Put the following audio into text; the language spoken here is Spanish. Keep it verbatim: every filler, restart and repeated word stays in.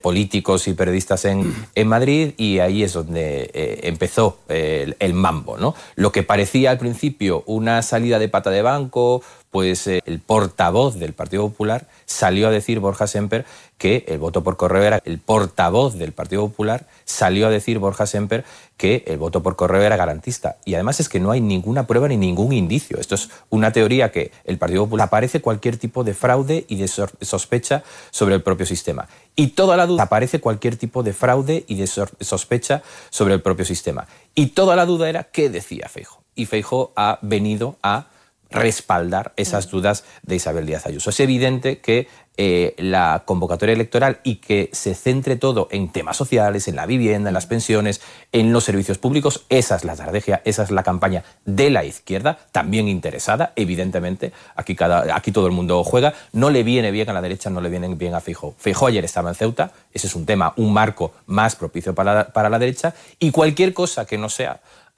políticos y periodistas en, en Madrid, y ahí es donde eh, empezó eh, el, el mambo, ¿no? Lo que parecía al principio una salida de pata de banco, pues eh, el portavoz del Partido Popular salió a decir, Borja Semper, que el voto por correo era... El portavoz del Partido Popular salió a decir, Borja Semper, que el voto por correo era garantista. Y además es que no hay ninguna prueba ni ningún indicio. Esto es una teoría que el Partido Popular aparece cualquier tipo de fraude y de sospecha sobre el propio sistema. Y toda la duda aparece cualquier tipo de fraude y de sospecha sobre el propio sistema. Y toda la duda era qué decía Feijóo. Y Feijóo ha venido a respaldar esas dudas de Isabel Díaz Ayuso. Es evidente que eh, la convocatoria electoral y que se centre todo en temas sociales, en la vivienda, en las pensiones, en los servicios públicos, esa es la estrategia, esa es la campaña de la izquierda, también interesada, evidentemente, aquí, cada, aquí todo el mundo juega, no le viene bien a la derecha, no le viene bien a Feijóo. Feijóo ayer estaba en Ceuta, ese es un tema, un marco más propicio para la, para la derecha, y cualquier cosa que no sea